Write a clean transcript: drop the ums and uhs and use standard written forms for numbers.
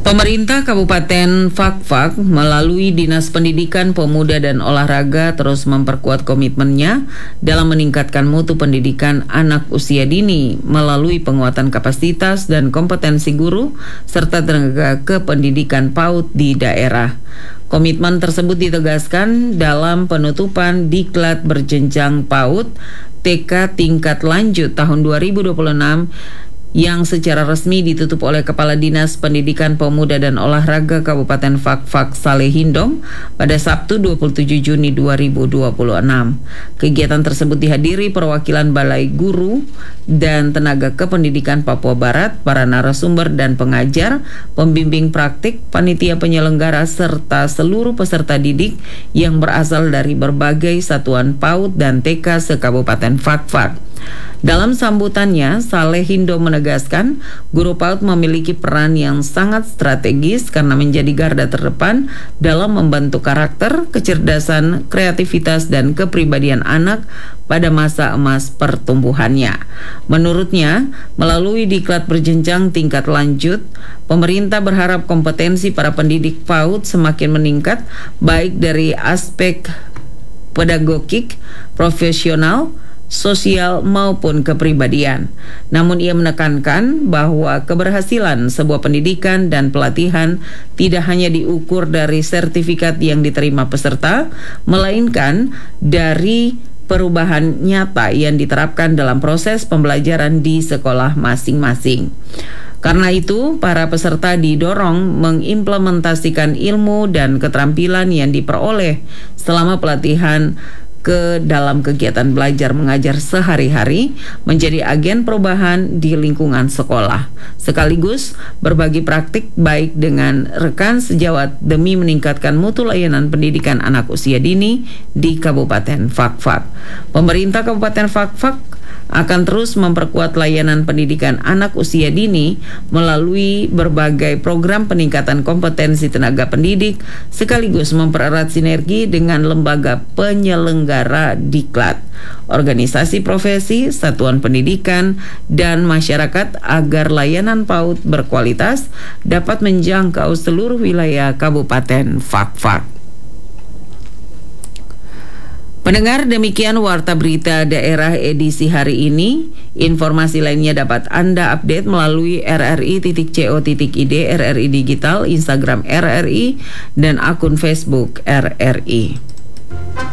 Pemerintah Kabupaten Fakfak melalui Dinas Pendidikan Pemuda dan Olahraga terus memperkuat komitmennya dalam meningkatkan mutu pendidikan anak usia dini melalui penguatan kapasitas dan kompetensi guru serta tenaga kependidikan PAUD di daerah. Komitmen tersebut ditegaskan dalam penutupan Diklat Berjenjang PAUD TK tingkat lanjut tahun 2026 yang secara resmi ditutup oleh Kepala Dinas Pendidikan Pemuda dan Olahraga Kabupaten Fakfak Saleh Hindom pada Sabtu 27 Juni 2026. Kegiatan tersebut dihadiri perwakilan Balai Guru dan Tenaga Kependidikan Papua Barat, para narasumber dan pengajar, pembimbing praktik, panitia penyelenggara, serta seluruh peserta didik yang berasal dari berbagai satuan PAUD dan TK se-Kabupaten Fakfak. Dalam sambutannya, Saleh Hindo menegaskan guru PAUD memiliki peran yang sangat strategis karena menjadi garda terdepan dalam membentuk karakter, kecerdasan, kreativitas, dan kepribadian anak pada masa emas pertumbuhannya. Menurutnya, melalui Diklat Berjenjang tingkat lanjut, pemerintah berharap kompetensi para pendidik PAUD semakin meningkat, baik dari aspek pedagogik, profesional, sosial maupun kepribadian. Namun ia menekankan bahwa keberhasilan sebuah pendidikan dan pelatihan tidak hanya diukur dari sertifikat yang diterima peserta, melainkan dari perubahan nyata yang diterapkan dalam proses pembelajaran di sekolah masing-masing. Karena itu, para peserta didorong mengimplementasikan ilmu dan keterampilan yang diperoleh selama pelatihan ke dalam kegiatan belajar mengajar sehari-hari, menjadi agen perubahan di lingkungan sekolah, sekaligus berbagi praktik baik dengan rekan sejawat demi meningkatkan mutu layanan pendidikan anak usia dini di Kabupaten Fakfak. Pemerintah Kabupaten Fakfak akan terus memperkuat layanan pendidikan anak usia dini melalui berbagai program peningkatan kompetensi tenaga pendidik, sekaligus mempererat sinergi dengan lembaga penyelenggara diklat, organisasi profesi, satuan pendidikan, dan masyarakat agar layanan PAUD berkualitas dapat menjangkau seluruh wilayah Kabupaten Fakfak. Pendengar, demikian Warta Berita Daerah edisi hari ini. Informasi lainnya dapat Anda update melalui rri.co.id, RRI Digital, Instagram RRI, dan akun Facebook RRI.